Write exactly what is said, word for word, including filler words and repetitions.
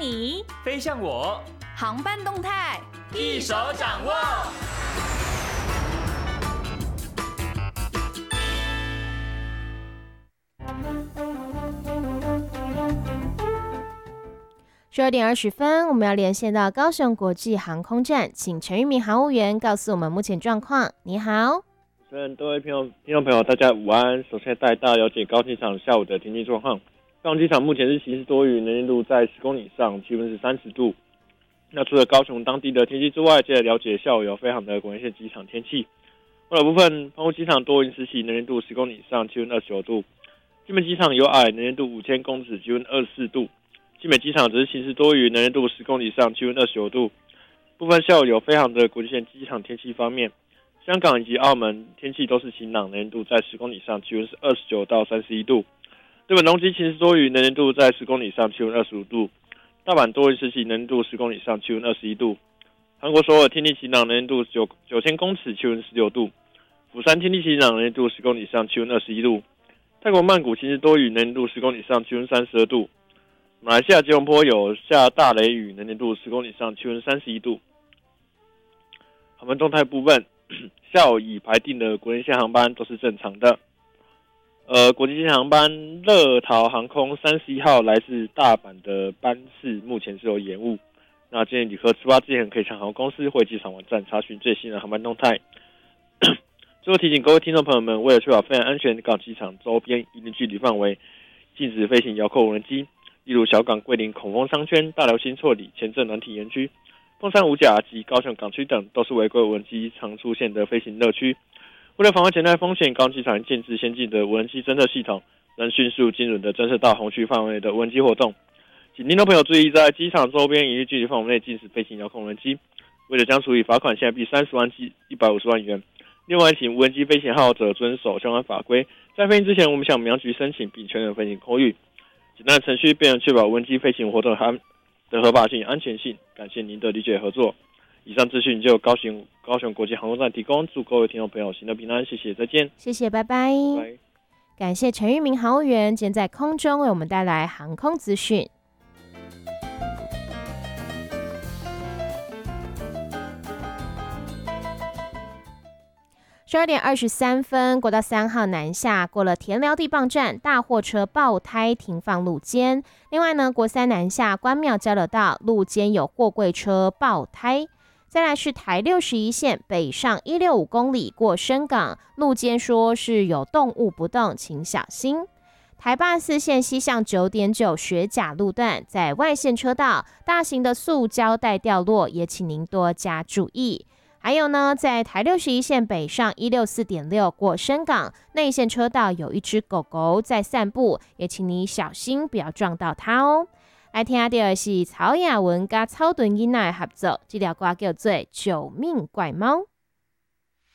你， 飞向我， 航班动态一手掌握。 十二点二十分，我们要连线到高雄国际航空站，请陈玉明航务员告诉我们目前状况。你好， 主持人，各位听众听众朋友，大家午安。首先带大家了解高雄机场下午的天气状况。高雄机场目前是晴时多云，能见度在十公里以上，气温是三十度。那除了高雄当地的天气之外，接着了解下午有飞航的国内线机场天气。外岛部分，澎湖机场多云时起，能见度十公里以上，气温二十九度。金门机场有矮，能见度五千公尺，气温二十四度。新北机场只是晴时多云，能见度十公里以上，气温二十九度。部分下午有飞航的国际线机场天气方面，香港以及澳门天气都是晴朗，能见度在十公里以上，气温是二十九到三十一度。日本东京晴时多云，能见度在十公里以上，气温二十五度。大阪多云时起，能见度十公里以上，气温二十一度。韩国首尔天气晴朗，能见度九千公尺，气温十六度。釜山天气晴朗，能见度十公里以上，气温二十一度。泰国曼谷晴时多云，能见度十公里以上，气温三十二度。马来西亚吉隆坡有下大雷雨，能见度十公里以上，气温三十一度。航班动态部分，下午已排定的国内线航班都是正常的。呃，国际线航班乐桃航空三十一号来自大阪的班次目前是有延误，那建议旅客出发之前可以向航空公司或机场网站查询最新的航班动态。最后提醒各位听众朋友们，为了确保飞行安全，港机场周边一定距离范围禁止飞行遥控无人机。例如小港、桂林、孔峰商圈、大寮新错里、前镇软体园区、凤山五甲及高雄港区等，都是违规无人机常出现的飞行乐区。为了防范潜在风险，高雄机场建置先进的无人机侦测系统，能迅速精准的侦测到红区范围的无人机活动。请听众朋友注意，在机场周边一定距离范围内禁止飞行遥控无人机，为了将处以罚款，现在币三十万及一百五十万元。另外，请无人机飞行爱好者遵守相关法规。在飞行之前，我们向民航局申请并确认飞行空域。简单的程序便能确保无人机飞行活动的合法性、安全性。感谢您的理解合作。以上资讯就高雄高雄国际航空站提供，祝各位听众朋友行得平安，谢谢，再见。 谢谢，拜拜。 拜。 感谢陈玉明航务员今天在空中为我们带来航空资讯。十二点二十三分，国道三号南下过了田寮地磅站，大货车爆胎停放路肩。另外呢，国三南下关庙交流道路肩有货柜车爆胎。再来是台六十一线北上一六五公里过深港，路肩说是有动物不动，请小心。台八四线西向九点九学甲路段，在外线车道大型的塑胶袋掉落，也请您多加注意。还有呢，在台六十一线北上一六四点六过深港内线车道有一只狗狗在散步，也请你小心不要撞到它哦。来听下第二是曹雅文跟曹敦英的合作，这条歌叫做《救命怪猫》。